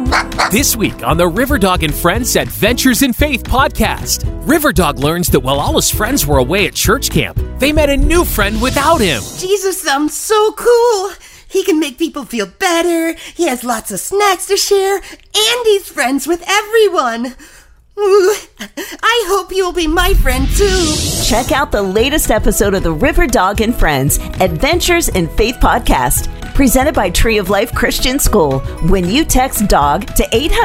This week on the Riverdog and Friends Adventures in Faith podcast, Riverdog learns that while all his friends were away at church camp, they met a new friend without him. Jesus sounds so cool. He can make people feel better, he has lots of snacks to share, and he's friends with everyone. Ooh, I hope you'll be my friend too. Check out the latest episode of the Riverdog and Friends Adventures in Faith podcast, presented by Tree of Life Christian School, when you text DOG to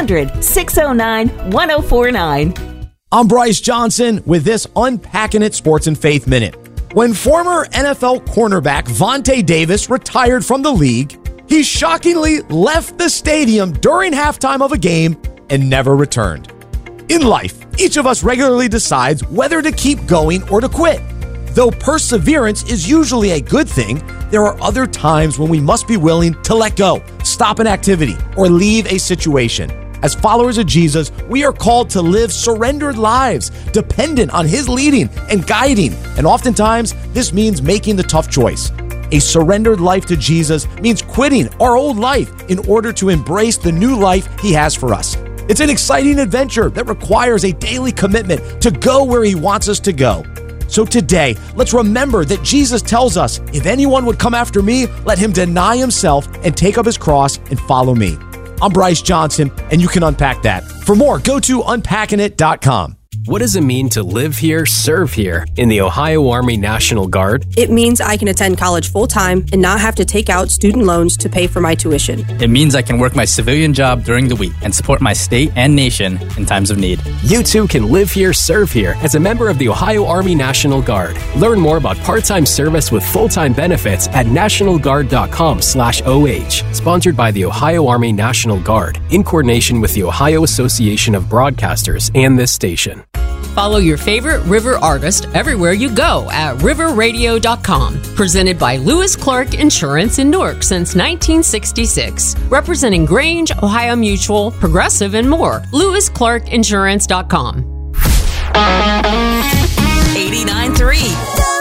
800-609-1049. I'm Bryce Johnson with this Unpacking It Sports and Faith Minute. When former NFL cornerback Vontae Davis retired from the league, he shockingly left the stadium during halftime of a game and never returned. In life, each of us regularly decides whether to keep going or to quit. Though perseverance is usually a good thing, there are other times when we must be willing to let go, stop an activity, or leave a situation. As followers of Jesus, we are called to live surrendered lives, dependent on His leading and guiding. And oftentimes, this means making the tough choice. A surrendered life to Jesus means quitting our old life in order to embrace the new life He has for us. It's an exciting adventure that requires a daily commitment to go where He wants us to go. So today, let's remember that Jesus tells us, if anyone would come after me, let him deny himself and take up his cross and follow me. I'm Bryce Johnson, and you can unpack that. For more, go to unpackingit.com. What does it mean to live here, serve here in the Ohio Army National Guard? It means I can attend college full-time and not have to take out student loans to pay for my tuition. It means I can work my civilian job during the week and support my state and nation in times of need. You too can live here, serve here as a member of the Ohio Army National Guard. Learn more about part-time service with full-time benefits at nationalguard.com/OH. Sponsored by the Ohio Army National Guard in coordination with the Ohio Association of Broadcasters and this station. Follow your favorite River artist everywhere you go at riverradio.com. Presented by Lewis Clark Insurance in Newark since 1966. Representing Grange, Ohio Mutual, Progressive, and more. LewisClarkInsurance.com. 89.3